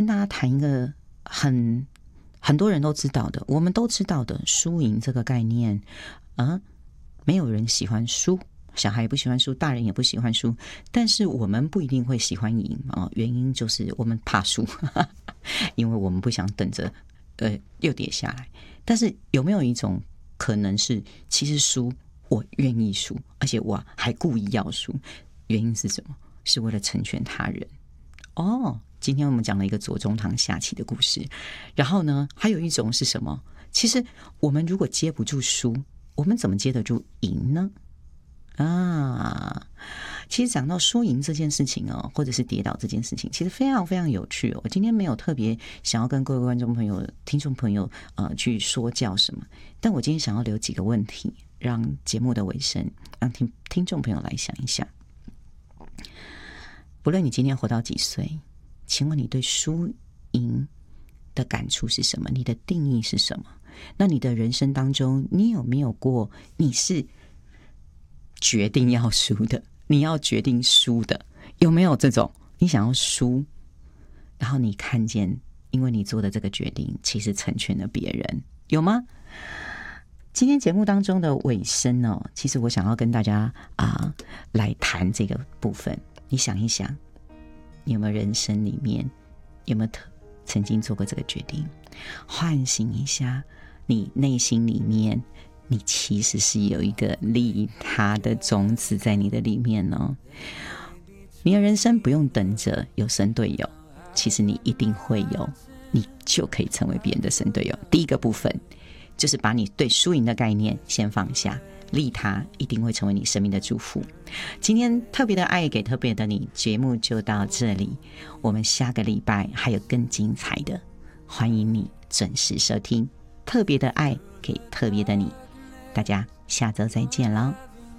大家谈一个很多人都知道的，我们都知道的输赢这个概念。没有人喜欢输，小孩也不喜欢输，大人也不喜欢输，但是我们不一定会喜欢赢原因就是我们怕输因为我们不想等着又跌下来。但是有没有一种可能是，其实输我愿意输，而且我还故意要输，原因是什么？是为了成全他人。今天我们讲了一个左宗棠下棋的故事，然后呢还有一种是什么？其实我们如果接不住输，我们怎么接得住赢呢？其实讲到输赢这件事情或者是跌倒这件事情，其实非常非常有趣我今天没有特别想要跟各位观众朋友、听众朋友去说教什么，但我今天想要留几个问题，让节目的尾声，让听众朋友来想一下。不论你今天活到几岁，请问你对输赢的感触是什么？你的定义是什么？那你的人生当中，你有没有过你是决定要输的，你要决定输的？有没有这种你想要输，然后你看见因为你做的这个决定其实成全了别人，有吗？今天节目当中的尾声其实我想要跟大家来谈这个部分。你想一想，你有没有人生里面有没有曾经做过这个决定？唤醒一下你内心里面，你其实是有一个利他的种子在你的里面你的人生不用等着有神队友，其实你一定会有，你就可以成为别人的神队友。第一个部分就是把你对输赢的概念先放下，利他一定会成为你生命的祝福。今天特别的爱给特别的你，节目就到这里，我们下个礼拜还有更精彩的，欢迎你准时收听特别的爱给特别的你，大家下周再见了。